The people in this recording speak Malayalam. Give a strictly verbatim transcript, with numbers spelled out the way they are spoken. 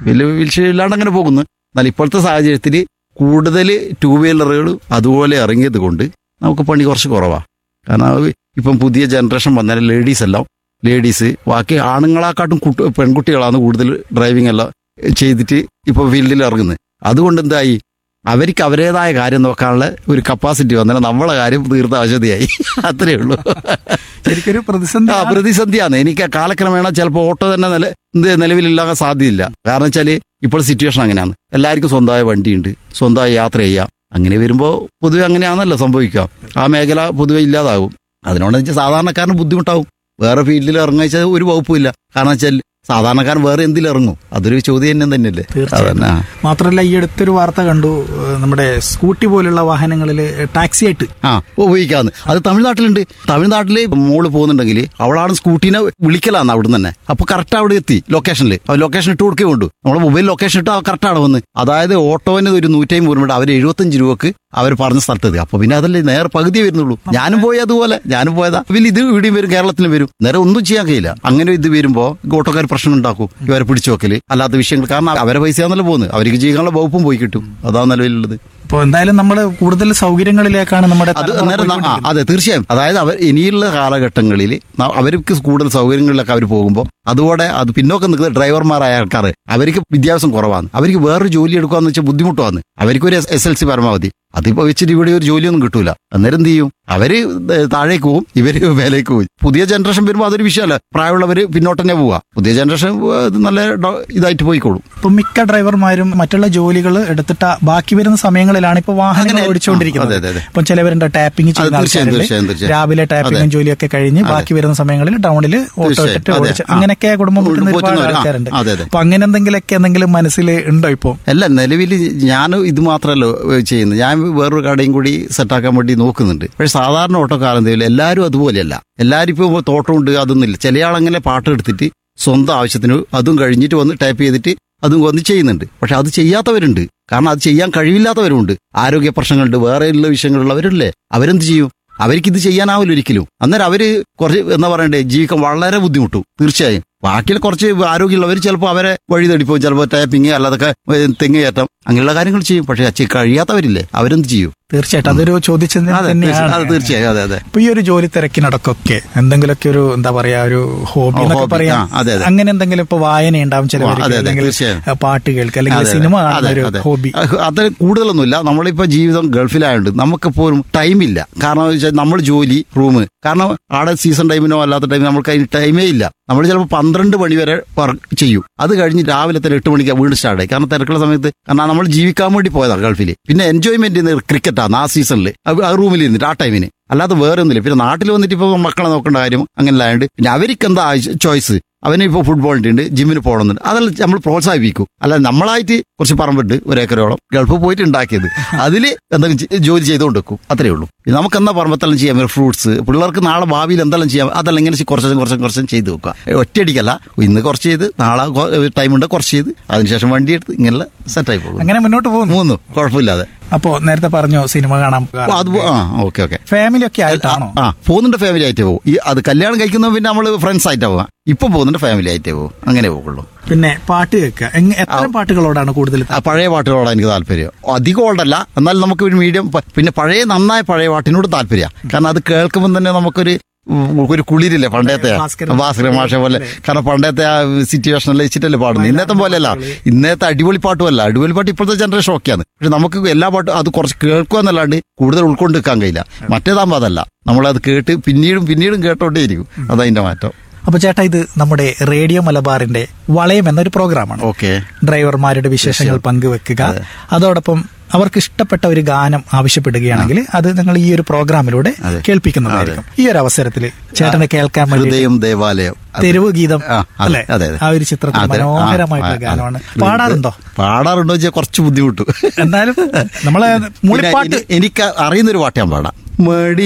വലിയ വീൽഷെയറില്ലാണ്ട് അങ്ങനെ പോകുന്നു. എന്നാൽ ഇപ്പോഴത്തെ സാഹചര്യത്തിൽ കൂടുതൽ ടൂ വീലറുകൾ അതുപോലെ ഇറങ്ങിയത് കൊണ്ട് നമുക്ക് പണി കുറച്ച് കുറവാണ്. കാരണം ഇപ്പം പുതിയ ജനറേഷൻ വന്നാൽ ലേഡീസ് എല്ലാം ലേഡീസ് ബാക്കി ആണുങ്ങളെക്കാട്ടും കുട്ടി പെൺകുട്ടികളാണ് കൂടുതൽ ഡ്രൈവിംഗ് എല്ലാം ചെയ്തിട്ട് ഇപ്പോൾ ഫീൽഡിൽ ഇറങ്ങുന്നത്. അതുകൊണ്ട് എന്തായി, അവർക്ക് അവരുടേതായ കാര്യം നോക്കാനുള്ള ഒരു കപ്പാസിറ്റി വന്നാൽ നമ്മളെ കാര്യം തീർത്ത ആവശ്യതയായി. അത്രയേ ഉള്ളൂ. ശരിക്കൊരു പ്രതിസന്ധി ആ പ്രതിസന്ധിയാണ്. എനിക്ക് കാലക്രമേണ ചിലപ്പോൾ ഓട്ടോ തന്നെ നില നിലവിലില്ലാൻ സാധ്യതയില്ല. കാരണം വെച്ചാൽ ഇപ്പോൾ സിറ്റുവേഷൻ അങ്ങനെയാണ്. എല്ലാവർക്കും സ്വന്തമായ വണ്ടിയുണ്ട്, സ്വന്തമായി യാത്ര ചെയ്യാം. അങ്ങനെ വരുമ്പോൾ പൊതുവെ അങ്ങനെയാണല്ലോ സംഭവിക്കുക. ആ മേഖല പൊതുവെ ഇല്ലാതാകും. അതിനോട് വെച്ചാൽ സാധാരണക്കാരന് ബുദ്ധിമുട്ടാവും. വേറെ ഫീൽഡിൽ ഇറങ്ങുക വെച്ചാൽ ഒരു വകുപ്പില്ല. കാരണം വെച്ചാൽ സാധാരണക്കാരൻ വേറെ എന്തിലിറങ്ങും? അതൊരു ചോദ്യം തന്നെ തന്നെയല്ലേ. അതന്നെ. മാത്രമല്ല ഈ അടുത്തൊരു വാർത്ത കണ്ടു, നമ്മുടെ സ്കൂട്ടി പോലുള്ള വാഹനങ്ങളിൽ ടാക്സി ആയിട്ട് ആ ഉപയോഗിക്കാന്ന്. അത് തമിഴ്നാട്ടിലുണ്ട്. തമിഴ്നാട്ടില് മോള് പോകുന്നുണ്ടെങ്കിൽ അവളാണ് സ്കൂട്ടീനെ വിളിക്കലാന്ന് അവിടുന്ന് തന്നെ. അപ്പൊ കറക്റ്റ് അവിടെ എത്തി ലൊക്കേഷനിൽ. അവർ ലൊക്കേഷൻ ഇട്ട് കൊടുക്കേ ഉണ്ടു. നമ്മുടെ മൊബൈൽ ലൊക്കേഷൻ ഇട്ട് കറക്റ്റ് ആണ് വന്ന്. അതായത് ഓട്ടോവിന് ഒരു നൂറ്റമ്പത് വരുമ്പോൾ അവർ എഴുപത്തഞ്ച് രൂപക്ക് അവർ പറഞ്ഞ സ്ഥലത്തെത്തി. അപ്പൊ പിന്നെ അതല്ലേ നേരെ പകുതി വരുന്നുള്ളൂ. ഞാനും പോയി അതുപോലെ ഞാനും പോയതാ. പിന്നെ ഇത് ഇവിടെയും വരും, കേരളത്തിലും വരും. നേരെ ഒന്നും ചെയ്യാൻ കഴിയില്ല. അങ്ങനെ ഇത് വരുമ്പോ ഓട്ടോക്കാർ പ്രശ്നം ഉണ്ടാക്കും. ഇവരെ പിടിച്ചു വെക്കല് അല്ലാത്ത വിഷയങ്ങൾ. കാരണം അവരെ പൈസയാണല്ലോ പോകുന്നത്. അവർക്ക് ചെയ്യാനുള്ള വകുപ്പും പോയി കിട്ടും. അതാണ് നിലവിലുള്ളത്. അപ്പോൾ എന്തായാലും നമ്മൾ കൂടുതൽ സൗകര്യങ്ങളിലേക്കാണ് നമ്മുടെ അത് നേരം. അതെ, തീർച്ചയായും. അതായത് അവർ ഇനിയുള്ള കാലഘട്ടങ്ങളിൽ അവർക്ക് കൂടുതൽ സൗകര്യങ്ങളിലൊക്കെ അവർ പോകുമ്പോൾ അതുപോലെ അത് പിന്നോക്കം നിൽക്കുന്ന ഡ്രൈവർമാരായ ആൾക്കാർ അവർക്ക് വിദ്യാഭ്യാസം കുറവാണ്. അവർക്ക് വേറൊരു ജോലി എടുക്കുകയെന്ന് വെച്ചാൽ ബുദ്ധിമുട്ടാണ്. അവർക്ക് ഒരു എസ് എൽ സി പരമാവധി. അതിപ്പോ വെച്ചിട്ട് ഇവിടെ ഒരു ജോലിയൊന്നും കിട്ടൂല. അന്നേരം എന്ത് ചെയ്യും? അവര് താഴേക്ക് പോവും, ഇവര് മേലേക്ക് പോവും. പുതിയ ജനറേഷൻ വരുമ്പോൾ അതൊരു വിഷയമല്ല. പ്രായമുള്ളവര് പിന്നോട്ട് തന്നെ പോവാ. പുതിയ ജനറേഷൻ നല്ല ഇതായിട്ട് പോയിക്കോളും. ഇപ്പൊ മിക്ക ഡ്രൈവർമാരും മറ്റുള്ള ജോലികൾ എടുത്തിട്ട് ബാക്കി വരുന്ന സമയങ്ങളിലാണ് ഇപ്പൊ വാഹനങ്ങൾ ഓടിച്ചുകൊണ്ടിരിക്കുന്നത്. ഇപ്പൊ ചിലവരുണ്ട് ടാപ്പിംഗ് ചെയ്യുന്ന, രാവിലെ ടാപ്പിംഗും ജോലിയൊക്കെ കഴിഞ്ഞ് ബാക്കി വരുന്ന സമയങ്ങളിൽ ടൗണിൽ ഓട്ടോ ഇട്ടിട്ട് ഓടിച്ച് അങ്ങനെയൊക്കെ കുടുംബം കൂട്ടുന്ന ഒരുപാട് ആൾക്കാരുണ്ട്. അപ്പൊ അങ്ങനെ എന്തെങ്കിലുമൊക്കെ എന്തെങ്കിലും മനസ്സിൽ ഉണ്ടോ ഇപ്പൊ? അല്ല, നിലവിൽ ഞാൻ ഇത് മാത്രമല്ലോ ചെയ്യുന്നത്. ഞാൻ വേറൊരു കടയും കൂടി സെറ്റാക്കാൻ വേണ്ടി നോക്കുന്നുണ്ട്. പക്ഷെ സാധാരണ ഓട്ടോക്കാരൻ എല്ലാവരും അതുപോലെയല്ല. എല്ലാവരും ഇപ്പോൾ തോട്ടമുണ്ട് അതൊന്നുമില്ല. ചില ആളങ്ങനെ പാട്ട് എടുത്തിട്ട് സ്വന്തം ആവശ്യത്തിന് അതും കഴിഞ്ഞിട്ട് വന്ന് ടൈപ്പ് ചെയ്തിട്ട് അതും വന്ന് ചെയ്യുന്നുണ്ട്. പക്ഷെ അത് ചെയ്യാത്തവരുണ്ട്. കാരണം അത് ചെയ്യാൻ കഴിവില്ലാത്തവരുണ്ട്. ആരോഗ്യ പ്രശ്നങ്ങളുണ്ട്, വേറെയുള്ള വിഷയങ്ങളുള്ളവരല്ലേ. അവരെന്ത് ചെയ്യും? അവർക്കിത് ചെയ്യാനാവില്ല ഒരിക്കലും. അന്നേരം അവര് കുറച്ച് എന്താ പറയണ്ടേ, ജീവിക്കാൻ വളരെ ബുദ്ധിമുട്ടും. തീർച്ചയായും ബാക്കിയുള്ള കുറച്ച് ആരോഗ്യമുള്ളവർ ചിലപ്പോൾ അവരെ വഴി തടിപ്പോ, ചിലപ്പോൾ ടാപ്പിങ് അല്ലാതൊക്കെ തെങ്ങ് കയറ്റം അങ്ങനെയുള്ള കാര്യങ്ങൾ ചെയ്യും. പക്ഷെ കഴിയാത്തവരില്ലേ, അവരെന്ത് ചെയ്യും? തീർച്ചയായിട്ടും അതൊരു ചോദിച്ചത് തന്നെയാണ്. തീർച്ചയായും. അതെ അതെ. ഇപ്പൊ ഈ ഒരു ജോലി തിരക്കിനടക്കൊക്കെ എന്തെങ്കിലുമൊക്കെ ഒരു എന്താ പറയാ ഒരു ഹോബി എന്നൊക്കെ പറയാം. അങ്ങനെ എന്തെങ്കിലും ഇപ്പൊ വായന ഉണ്ടാവും, ചിലവർക്ക് പാട്ട് കേൾക്കുക, അല്ലെങ്കിൽ സിനിമ കാണുന്ന ഒരു ഹോബി. അത് കൂടുതലൊന്നുമില്ല. നമ്മളിപ്പോ ജീവിതം ഗൾഫിലായോണ്ട് നമുക്കിപ്പോഴും ടൈമില്ല. കാരണം വെച്ചാൽ നമ്മൾ ജോലി റൂം, കാരണം ആടെ സീസൺ ടൈമിനോ അല്ലാത്ത ടൈമിനോ നമ്മൾക്ക് അതിന് ടൈമേ ഇല്ല. നമ്മൾ ചിലപ്പോൾ പന്ത്രണ്ട് മണി വരെ വർക്ക് ചെയ്യും. അത് കഴിഞ്ഞ് രാവിലെ തന്നെ എട്ട് മണിക്ക് വീണ്ടും സ്റ്റാർട്ട് ആയി. കാരണം തിരക്കുള്ള സമയത്ത്, കാരണം നമ്മൾ ജീവിക്കാൻ വേണ്ടി പോയതാണ് ഗൾഫിൽ. പിന്നെ എൻജോയ്മെന്റ് ക്രിക്കറ്റാണ് ആ സീസണിൽ, ആ റൂമിൽ ഇരുന്നിട്ട് ആ ടൈമിന്. അല്ലാതെ വേറെ ഒന്നുമില്ല. പിന്നെ നാട്ടിൽ വന്നിട്ട് ഇപ്പൊ മക്കളെ നോക്കേണ്ട കാര്യം അങ്ങനെ ആയതുകൊണ്ട് പിന്നെ അവർക്ക് എന്താ ചോയ്സ്, അവന് ഇപ്പോൾ ഫുട്ബോളിന്റെ ഉണ്ട്, ജിമ്മിന് പോകണമെന്നുണ്ട്, അതെല്ലാം നമ്മൾ പ്രോത്സാഹിപ്പിക്കും. അല്ല നമ്മളായിട്ട് കുറച്ച് പറമ്പിട്ട് ഒരേക്കരോളം ഗൾഫ് പോയിട്ട് ഉണ്ടാക്കിയത് അതിൽ എന്തെങ്കിലും ജോലി ചെയ്തുകൊണ്ട് വെക്കും. അത്രേ ഉള്ളൂ. നമുക്ക് എന്നാ പറമ്പത്തെല്ലാം ചെയ്യാം, ഫ്രൂട്ട്സ് പിള്ളേർക്ക് നാളെ ഭാവിയിൽ എന്തെല്ലാം ചെയ്യാം, അതെല്ലാം ഇങ്ങനെ കുറച്ചും കുറച്ചും കുറച്ചും ചെയ്ത് വെക്കുക. ഒറ്റയടിക്കല്ല, ഇന്ന് കുറച്ച് ചെയ്ത് നാളെ ടൈമുണ്ട് കുറച്ച് ചെയ്ത് അതിനുശേഷം വണ്ടി എടുത്ത് ഇങ്ങനെ സെറ്റായി പോകും. അങ്ങനെ മുന്നോട്ട് പോകുന്നു മൂന്നു കുഴപ്പമില്ലാതെ. അപ്പോ നേരത്തെ പറഞ്ഞു സിനിമ കാണാം. Okay okay. ഫാമിലി ഒക്കെ ആയിട്ടാണോ? ആ പോകുന്നുണ്ട്, ഫാമിലി ആയിട്ടേ പോകും. ഈ അത് കല്യാണം കഴിക്കുന്ന പിന്നെ നമ്മള് ഫ്രണ്ട്സ് ആയിട്ടാ പോകാം. ഇപ്പൊ പോകുന്നുണ്ട് ഫാമിലി ആയിട്ടേ പോകും. അങ്ങനെ പോകുള്ളൂ. പിന്നെ പാട്ട് കേൾക്കുക, എത്ര പാട്ടുകളോടാണ് കൂടുതൽ? പഴയ പാട്ടുകളോടാണ് എനിക്ക് താല്പര്യം. അധികം ഓൾഡല്ല, എന്നാൽ നമുക്ക് ഒരു മീഡിയം. പിന്നെ പഴയ നന്നായ പഴയ പാട്ടിനോട് താല്പര്യമാണ്. കാരണം അത് കേൾക്കുമ്പോൾ തന്നെ നമുക്കൊരു ഒരു കുളിരില്ലേ, പണ്ടത്തെ ഭാസ്കര മാഷ പോലെ. കാരണം പണ്ടത്തെ ആ സിറ്റുവേഷനിൽ വെച്ചിട്ടല്ലേ പാടുന്നത്. ഇന്നത്തെ പോലെയല്ല. ഇന്നത്തെ അടിപൊളി പാട്ടുമല്ല. അടിപൊളി പാട്ട് ഇപ്പോഴത്തെ ജനറേഷൻ ഒക്കെയാണ്. പക്ഷെ നമുക്ക് എല്ലാ പാട്ടും അത് കുറച്ച് കേൾക്കുക എന്നല്ലാണ്ട് കൂടുതൽ ഉൾക്കൊണ്ട് നിൽക്കാൻ കഴിയില്ല. മറ്റേതാകുമ്പോൾ അതല്ല, നമ്മളത് കേട്ട് പിന്നീടും പിന്നീടും കേട്ടോണ്ടേയിരിക്കും. അതതിന്റെ മാറ്റം. അപ്പൊ ചേട്ടാ, ഇത് നമ്മുടെ റേഡിയോ മലബാറിന്റെ വളയം എന്നൊരു പ്രോഗ്രാമാണ്. ഓക്കെ. ഡ്രൈവർമാരുടെ വിശേഷങ്ങൾ പങ്കുവെക്കുക, അതോടൊപ്പം അവർക്ക് ഇഷ്ടപ്പെട്ട ഒരു ഗാനം ആവശ്യപ്പെടുകയാണെങ്കിൽ അത് നിങ്ങൾ ഈ ഒരു പ്രോഗ്രാമിലൂടെ കേൾപ്പിക്കുന്നതായിരിക്കും. ഈ ഒരു അവസരത്തിൽ ചേട്ടനെ കേൾക്കാൻ വേണ്ടി ദേവാലയം തെരുവ് ഗീതം അല്ലെ, ആ ഒരു ചിത്രത്തിൽ മനോഹരമായിട്ടുള്ള ഗാനമാണ്. പാടാറുണ്ടോ? പാടാറുണ്ടോ വെച്ചാൽ കുറച്ച് ബുദ്ധിമുട്ട്. എന്നാലും നമ്മളെ മൂളിപ്പാട്ട് എനിക്ക് അറിയുന്നൊരു പാട്ട് ഞാൻ പാടാം. മടി